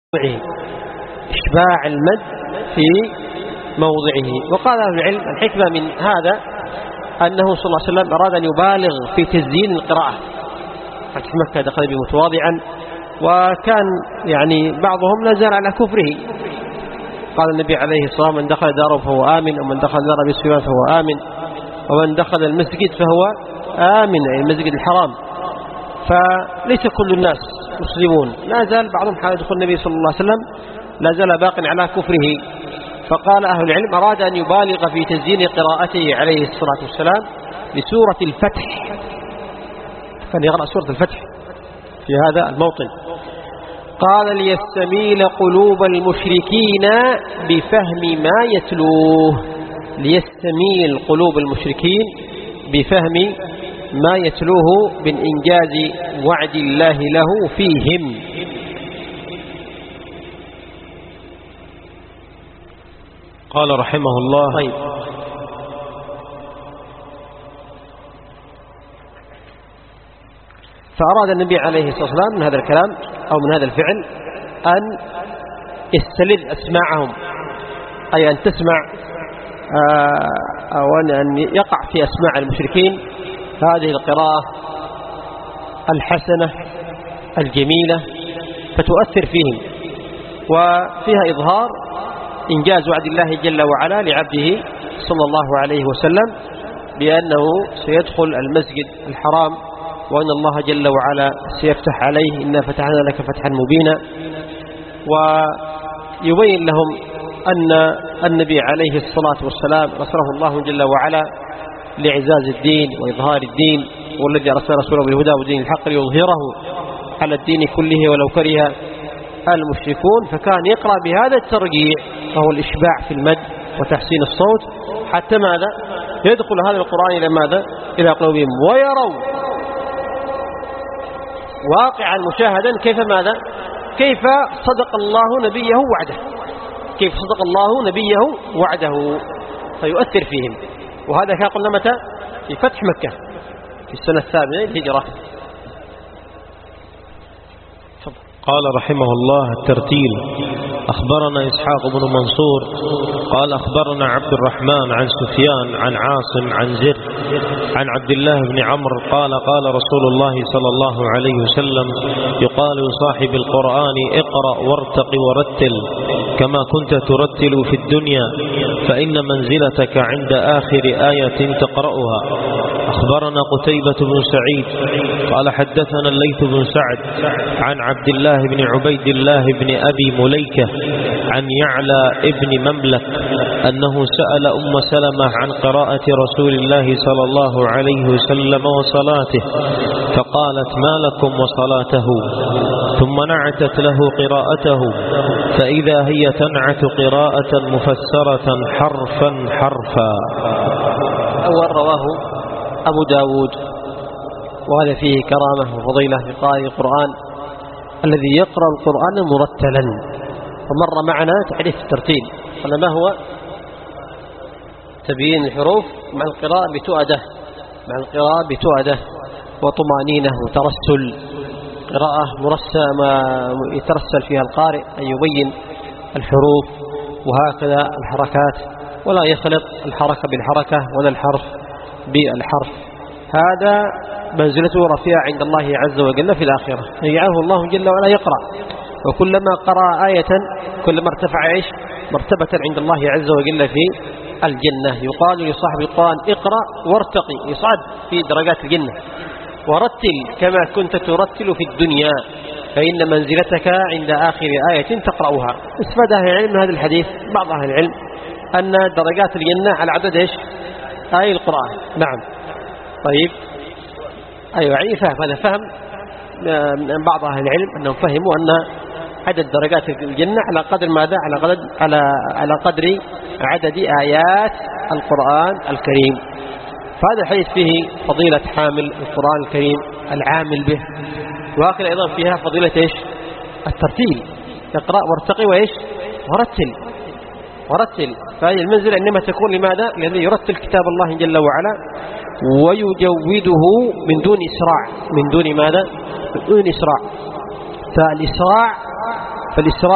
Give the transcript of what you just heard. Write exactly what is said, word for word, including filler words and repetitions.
موضعه، إشباع المد في موضعه. وقال أهل العلم الحكمة من هذا أنه صلى الله عليه وسلم أراد أن يبالغ في تزيين القراءة. فتح مكة دخل به متواضعا، وكان يعني بعضهم لا زال على كفره. قال النبي عليه الصلاة والسلام: من دخل داره فهو آمن، ومن دخل دار أبي سفيان فهو آمن، ومن دخل المسجد فهو آمن، أي المسجد الحرام. فليس كل الناس مسلمون، لا زال بعضهم حال يدخل النبي صلى الله عليه وسلم لا زال باق على كفره. فقال أهل العلم أراد أن يبالغ في تزيين قراءته عليه الصلاة والسلام لسورة الفتح، كان يقرأ سورة الفتح في هذا الموطن. قال: ليستميل قلوب المشركين بفهم ما يتلوه. ليستميل قلوب المشركين بفهم ما يتلوه من إنجاز وعد الله له فيهم. قال رحمه الله: طيب. فأراد النبي عليه الصلاة والسلام من هذا الكلام أو من هذا الفعل أن يستلذ أسماعهم، أي أن تسمع أو أن يقع في أسماع المشركين هذه القراءة الحسنة الجميلة فتؤثر فيهم، وفيها إظهار إنجاز وعد الله جل وعلا لعبده صلى الله عليه وسلم بأنه سيدخل المسجد الحرام، وأن الله جل وعلا سيفتح عليه: إنا فتحنا لك فتحا مبينا. ويبين لهم أن النبي عليه الصلاة والسلام رسله الله جل وعلا لإعزاز الدين وإظهار الدين، والذي أرسل رسوله بالهدى ودين الحق ليظهره على الدين كله ولو كره المشركون. فكان يقرأ بهذا الترجيع وهو الإشباع في المد وتحسين الصوت، حتى ماذا؟ يدخل هذا القرآن إلى ماذا؟ إلى قلوبهم، ويروا واقعا مشاهدا كيف ماذا؟ كيف صدق الله نبيه وعده، كيف صدق الله نبيه وعده، فيؤثر فيهم. وهذا كان قلنا متى؟ في فتح مكة في السنة الثامنة للهجرة. قال رحمه الله: الترتيل. أخبرنا إسحاق بن منصور قال أخبرنا عبد الرحمن عن سفيان عن عاصم عن زر عن عبد الله بن عمرو قال: قال رسول الله صلى الله عليه وسلم: يقال لصاحب القرآن: اقرأ وارتق ورتل كما كنت ترتل في الدنيا، فإن منزلتك عند آخر آية تقرأها. أخبرنا قتيبة بن سعيد قال حدثنا الليث بن سعد عن عبد الله بن عبيد الله بن أبي مليكة عن يعلى ابن مملك أنه سأل أم سلمة عن قراءة رسول الله صلى الله عليه وسلم وصلاته، فقالت: ما لكم وصلاته؟ ثم نعتت له قراءته، فإذا هي تنعت قراءة مفسرة حرفا حرفا. أول رواه أبو داود، وهذا فيه كرامة وفضيلة لقارئ القرآن الذي يقرأ القرآن مرتلا. فمر معنا تعريف الترتيل، قلنا ما هو؟ تبيين الحروف مع القراءة بتؤدة، مع القراءة بتؤدة وطمانينة وترسل، قراءة مرسمة يترسل فيها القارئ أن يبين الحروف وهكذا الحركات، ولا يخلط الحركة بالحركة ولا الحرف بالحرف. هذا منزلته رفيعة عند الله عز وجل في الآخرة، يجعله الله جل وعلا يقرأ، وكلما قرأ آية كلما ارتفع إيش؟ مرتبة عند الله عز وجل في الجنة. يقال لصاحب القرآن: اقرأ وارتقي، يصعد في درجات الجنة. ورتل كما كنت ترتل في الدنيا، فإن منزلتك عند آخر آية تقرأها. استفاد أهل العلم من هذا الحديث، بعض أهل العلم، أن درجات الجنة على عدد إيش؟ آية القرآن. نعم. طيب، أيوة، يعني فهم، هذا فهم من بعض أهل العلم أنهم فهموا أن عدد درجات الجنة على قدر ماذا؟ على قدر على على قدر عدد آيات القرآن الكريم. فهذا الحديث فيه فضيلة حامل القرآن الكريم العامل به، وآخر أيضا فيها فضيلة إيش؟ الترتيل. اقرأ وارتقي وإيش؟ ورتل ورتل. فهذه المنزلة إنما تكون لماذا؟ لأنه يرتل كتاب الله جل وعلا ويجوده من دون إسراع، من دون ماذا؟ من دون إسراع. فالإسراع فالإسراع